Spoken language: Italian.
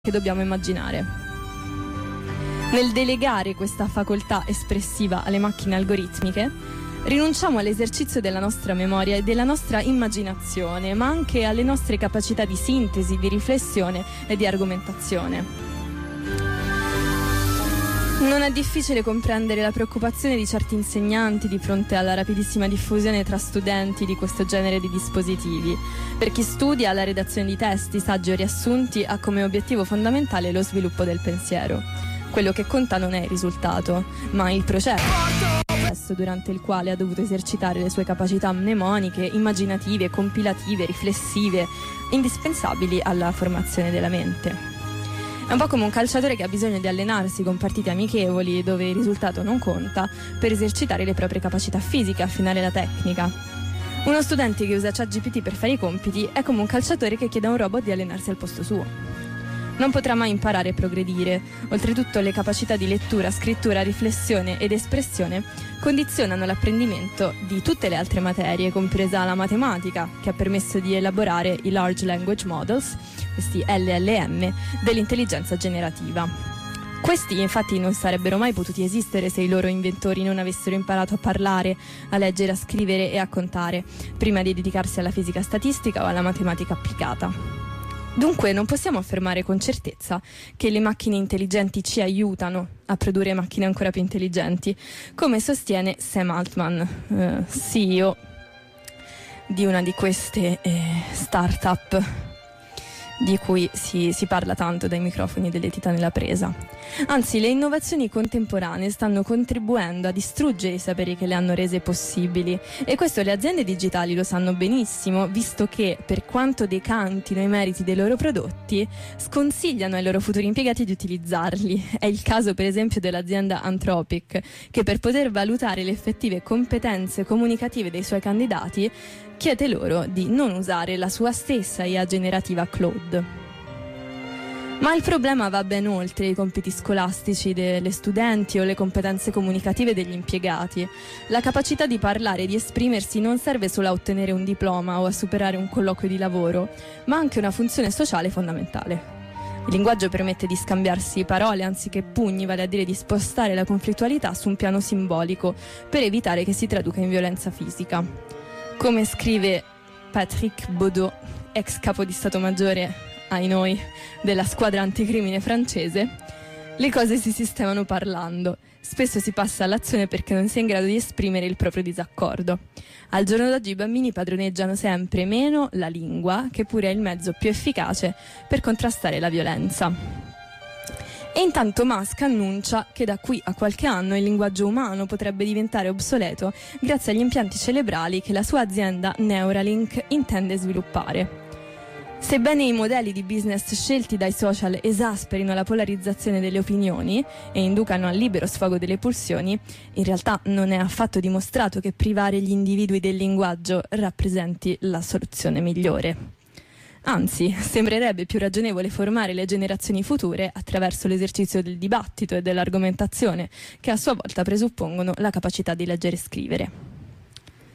che dobbiamo immaginare. Nel delegare questa facoltà espressiva alle macchine algoritmiche, rinunciamo all'esercizio della nostra memoria e della nostra immaginazione, ma anche alle nostre capacità di sintesi, di riflessione e di argomentazione. Non è difficile comprendere la preoccupazione di certi insegnanti di fronte alla rapidissima diffusione tra studenti di questo genere di dispositivi. Per chi studia, la redazione di testi, saggi o riassunti ha come obiettivo fondamentale lo sviluppo del pensiero. Quello che conta non è il risultato, ma il processo durante il quale ha dovuto esercitare le sue capacità mnemoniche, immaginative, compilative, riflessive, indispensabili alla formazione della mente. È un po' come un calciatore che ha bisogno di allenarsi con partite amichevoli dove il risultato non conta per esercitare le proprie capacità fisiche, affinare la tecnica. Uno studente che usa ChatGPT per fare i compiti è come un calciatore che chiede a un robot di allenarsi al posto suo. Non potrà mai imparare e progredire. Oltretutto le capacità di lettura, scrittura, riflessione ed espressione condizionano l'apprendimento di tutte le altre materie, compresa la matematica, che ha permesso di elaborare i Large Language Models, questi LLM, dell'intelligenza generativa. Questi infatti non sarebbero mai potuti esistere se i loro inventori non avessero imparato a parlare, a leggere, a scrivere e a contare, prima di dedicarsi alla fisica statistica o alla matematica applicata. Dunque non possiamo affermare con certezza che le macchine intelligenti ci aiutano a produrre macchine ancora più intelligenti, come sostiene Sam Altman, CEO di una di queste start-up di cui si parla tanto dai microfoni delle Titane La Presa. Anzi, le innovazioni contemporanee stanno contribuendo a distruggere i saperi che le hanno rese possibili, e questo le aziende digitali lo sanno benissimo, visto che, per quanto decantino i meriti dei loro prodotti, sconsigliano ai loro futuri impiegati di utilizzarli. È il caso per esempio dell'azienda Anthropic, che per poter valutare le effettive competenze comunicative dei suoi candidati chiede loro di non usare la sua stessa IA generativa Claude. Ma il problema va ben oltre i compiti scolastici delle studenti o le competenze comunicative degli impiegati. La capacità di parlare e di esprimersi non serve solo a ottenere un diploma o a superare un colloquio di lavoro, ma ha anche una funzione sociale fondamentale. Il linguaggio permette di scambiarsi parole anziché pugni, vale a dire di spostare la conflittualità su un piano simbolico per evitare che si traduca in violenza fisica. Come scrive Patrick Baudot, ex capo di Stato Maggiore, ai noi, della squadra anticrimine francese, le cose si sistemano parlando. Spesso si passa all'azione perché non si è in grado di esprimere il proprio disaccordo. Al giorno d'oggi i bambini padroneggiano sempre meno la lingua, che pure è il mezzo più efficace per contrastare la violenza. E intanto Musk annuncia che da qui a qualche anno il linguaggio umano potrebbe diventare obsoleto grazie agli impianti cerebrali che la sua azienda Neuralink intende sviluppare. Sebbene i modelli di business scelti dai social esasperino la polarizzazione delle opinioni e inducano al libero sfogo delle pulsioni, in realtà non è affatto dimostrato che privare gli individui del linguaggio rappresenti la soluzione migliore. Anzi, sembrerebbe più ragionevole formare le generazioni future attraverso l'esercizio del dibattito e dell'argomentazione, che a sua volta presuppongono la capacità di leggere e scrivere.